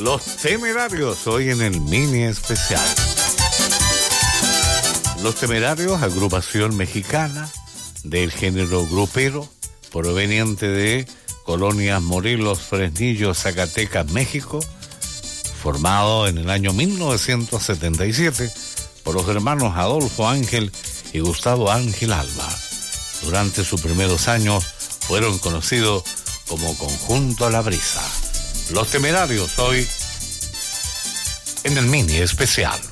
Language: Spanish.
Los Temerarios, hoy en el mini especial. Los Temerarios, agrupación mexicana del género grupero, proveniente de Colonias Morelos, Fresnillo, Zacatecas, México, formado en el año 1977 por los hermanos Adolfo Ángel y Gustavo Ángel Alba. Durante sus primeros años fueron conocidos como Conjunto La Brisa. Los Temerarios, hoy en el mini especial.